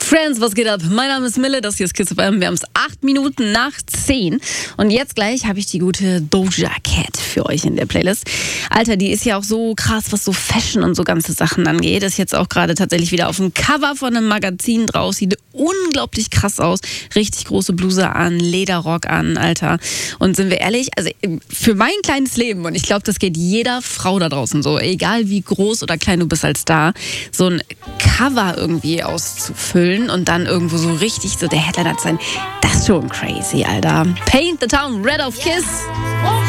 Friends, was geht ab? Mein Name ist Mille, das hier ist Kiss FM. Wir haben es 8 Minuten nach 10. Und jetzt gleich habe ich die gute Doja Cat für euch in der Playlist. Alter, die ist ja auch so krass, was so Fashion und so ganze Sachen angeht. Ist jetzt auch gerade tatsächlich wieder auf dem Cover von einem Magazin draus. Sieht unglaublich krass aus. Richtig große Bluse an, Lederrock an, Alter. Und sind wir ehrlich, also für mein kleines Leben, und ich glaube, das geht jeder Frau da draußen so, egal wie groß oder klein du bist als Star, so ein Cover irgendwie auszufüllen und dann irgendwo so richtig so der Headliner zu sein, das ist schon crazy, Alter. Paint the Town Red auf Kiss.